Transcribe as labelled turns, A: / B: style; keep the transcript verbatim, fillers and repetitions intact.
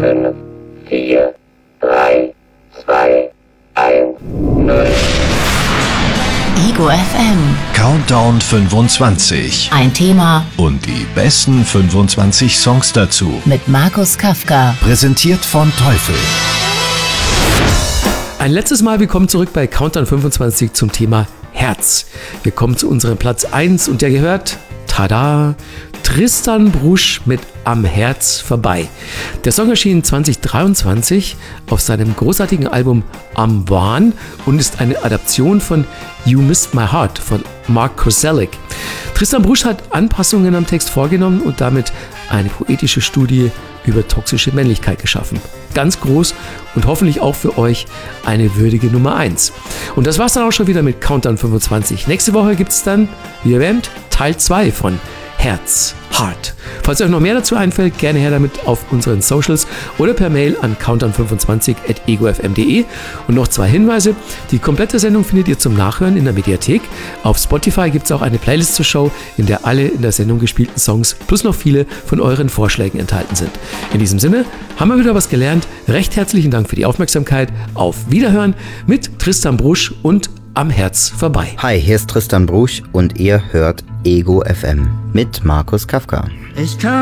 A: fünf, vier, drei, zwei, eins, null.
B: Ego F M.
C: Countdown fünfundzwanzig.
B: Ein Thema
C: Und die besten fünfundzwanzig Songs dazu.
B: mit Markus Kafka.
C: Präsentiert von Teufel.
D: Ein letztes Mal willkommen zurück bei Countdown fünfundzwanzig zum Thema Herz. Wir kommen zu unserem Platz eins und der gehört, tada, Tristan Brusch mit Am Herz vorbei. Der Song erschien zwanzig dreiundzwanzig auf seinem großartigen Album Am Wahn und ist eine Adaption von You Missed My Heart von Mark Koselleck. Tristan Brusch hat Anpassungen am Text vorgenommen und damit eine poetische Studie über toxische Männlichkeit geschaffen. Ganz groß und hoffentlich auch für euch eine würdige Nummer eins. Und das war's dann auch schon wieder mit Countdown fünfundzwanzig. Nächste Woche gibt's dann, wie erwähnt, Teil zwei von Herz, Heart. Falls euch noch mehr dazu einfällt, gerne her damit auf unseren Socials oder per Mail an countdown fünfundzwanzig at ego f m punkt de. Und noch zwei Hinweise. Die komplette Sendung findet ihr zum Nachhören in der Mediathek. Auf Spotify gibt es auch eine Playlist zur Show, in der alle in der Sendung gespielten Songs plus noch viele von euren Vorschlägen enthalten sind. In diesem Sinne haben wir wieder was gelernt. Recht herzlichen Dank für die Aufmerksamkeit. Auf Wiederhören mit Tristan Brusch und Am Herz vorbei.
E: Hi, hier ist Tristan Brusch und ihr hört Ego F M mit Markus Kafka.
F: Ich kann